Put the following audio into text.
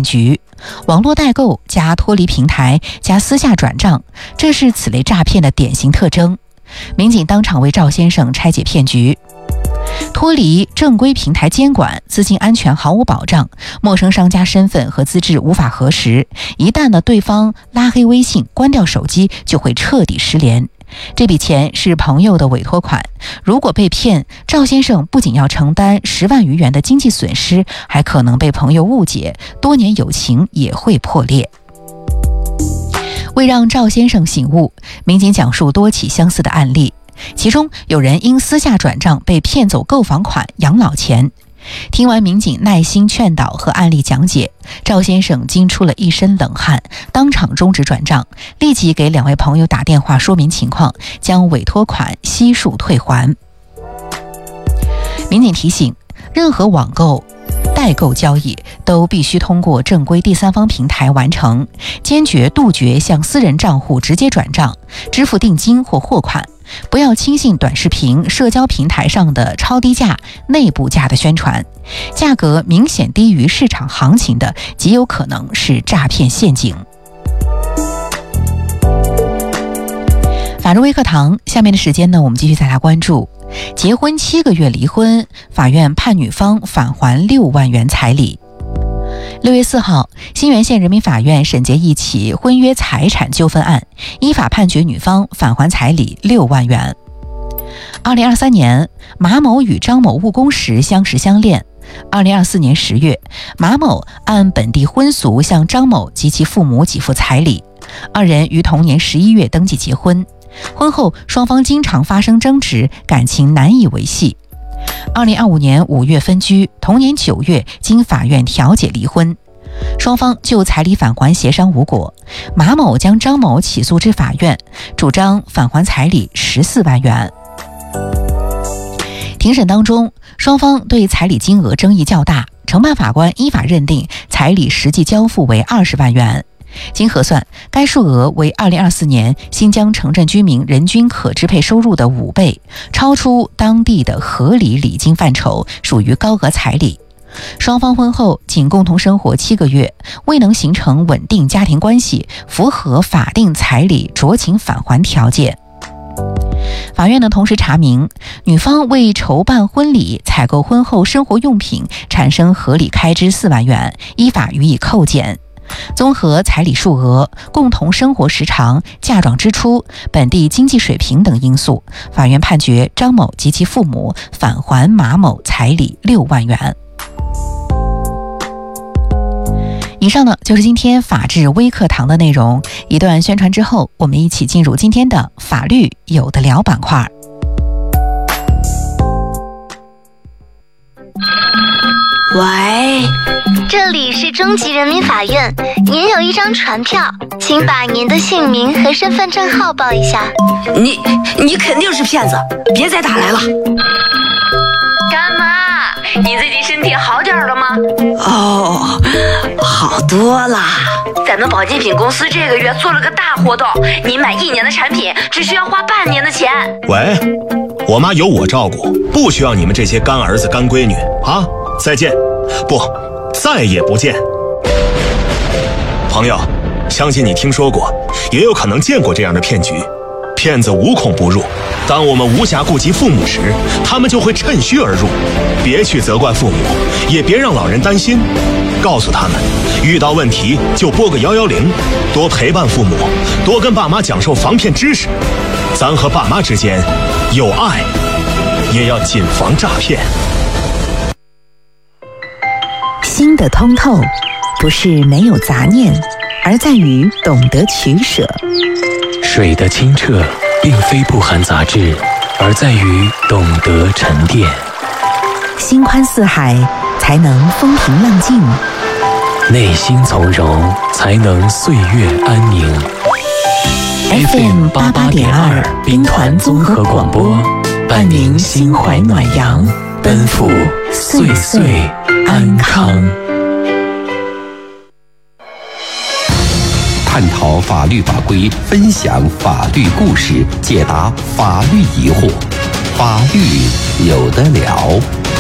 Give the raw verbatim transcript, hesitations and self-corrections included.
骗局。网络代购加脱离平台加私下转账，这是此类诈骗的典型特征。民警当场为赵先生拆解骗局。脱离正规平台监管，资金安全毫无保障，陌生商家身份和资质无法核实，一旦呢对方拉黑微信、关掉手机，就会彻底失联。这笔钱是朋友的委托款，如果被骗，赵先生不仅要承担十万余元的经济损失，还可能被朋友误解，多年友情也会破裂。为让赵先生醒悟，民警讲述多起相似的案例，其中有人因私下转账被骗走购房款、养老钱。听完民警耐心劝导和案例讲解，赵先生惊出了一身冷汗，当场终止转账，立即给两位朋友打电话说明情况，将委托款悉数退还。民警提醒，任何网购、代购交易都必须通过正规第三方平台完成，坚决杜绝向私人账户直接转账、支付定金或货款。不要轻信短视频、社交平台上的超低价、内部价的宣传，价格明显低于市场行情的，极有可能是诈骗陷阱。法治微课堂，下面的时间呢，我们继续再来关注：结婚七个月离婚，法院判女方返还六万元彩礼。六月四号，新源县人民法院审结一起婚约财产纠纷案，依法判决女方返还彩礼六万元。二零二三年，马某与张某务工时相识相恋。二零二四年十月，马某按本地婚俗向张某及其父母给付彩礼，二人于同年十一月登记结婚。婚后，双方经常发生争执，感情难以维系。二零二五年五月分居，同年九月经法院调解离婚，双方就彩礼返还协商无果，马某将张某起诉至法院，主张返还彩礼十四万元。庭审当中，双方对彩礼金额争议较大，承办法官依法认定彩礼实际交付为二十万元。经核算，该数额为二零二四年新疆城镇居民人均可支配收入的五倍，超出当地的合理礼金范畴，属于高额彩礼。双方婚后仅共同生活七个月，未能形成稳定家庭关系，符合法定彩礼酌情返还条件。法院呢同时查明，女方为筹办婚礼、采购婚后生活用品产生合理开支四万元，依法予以扣减。综合彩礼数额、共同生活时长、嫁妆支出、本地经济水平等因素，法院判决张某及其父母返还马某彩礼六万元。以上呢就是今天法治微课堂的内容。一段宣传之后，我们一起进入今天的法律有的聊板块。 喂，这里是中级人民法院，您有一张传票，请把您的姓名和身份证号报一下。 你你肯定是骗子，别再打来了。 干妈，你最近身体好点了吗？ 哦，好多啦。 咱们保健品公司这个月做了个大活动，你买一年的产品只需要花半年的钱。 喂，我妈有我照顾，不需要你们这些干儿子干闺女啊！再见，不，再也不见。朋友，相信你听说过，也有可能见过这样的骗局。骗子无孔不入，当我们无暇顾及父母时，他们就会趁虚而入。别去责怪父母，也别让老人担心，告诉他们，遇到问题就拨个幺幺零，多陪伴父母，多跟爸妈讲授防骗知识。咱和爸妈之间有爱，也要谨防诈骗。 心的通透，不是没有杂念，而在于懂得取舍。 水的清澈，并非不含杂质，而在于懂得沉淀。 心宽似海，才能风平浪静； 内心从容，才能岁月安宁。 F M 八八点二，兵团综合广播，伴您心怀暖阳，奔赴岁岁安康。 探讨法律法规，分享法律故事，解答法律疑惑，法律有得了。